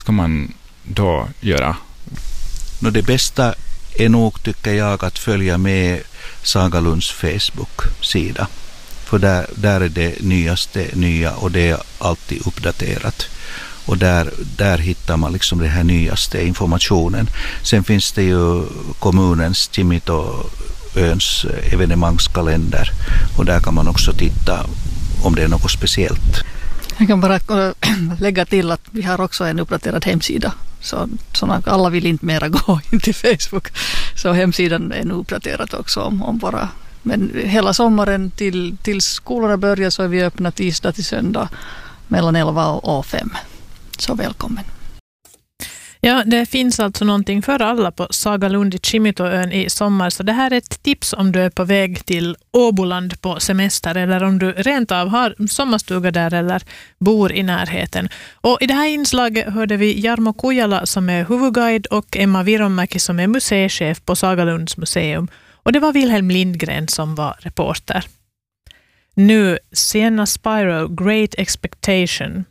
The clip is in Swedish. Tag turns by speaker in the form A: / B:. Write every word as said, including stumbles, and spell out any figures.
A: Ska man då göra?
B: No, det bästa är nog, tycker jag, att följa med Sagalunds Facebook-sida. För där, där är det nyaste nya och det är alltid uppdaterat. Och där, där hittar man liksom det här nyaste informationen. Sen finns det ju kommunens Timitoöns evenemangskalender. Och där kan man också titta om det är något speciellt.
C: Jag kan bara lägga till att vi har också en uppdaterad hemsida. Så såna, alla vill inte mera gå in till Facebook. Så hemsidan är nu uppdaterad också om, om bara. Men hela sommaren till, till skolorna börjar så är vi öppna tisdag till söndag mellan elva och fem. Så välkommen.
D: Ja, det finns alltså någonting för alla på Sagalund i Kimitoön i sommar. Så det här är ett tips om du är på väg till Åboland på semester eller om du rent av har sommarstuga där eller bor i närheten. Och i det här inslaget hörde vi Jarmo Kujala som är huvudguide och Emma Vironmäki som är museichef på Sagalunds museum. Och det var Wilhelm Lindgren som var reporter. Nu Sienna Spiro, Great Expectation.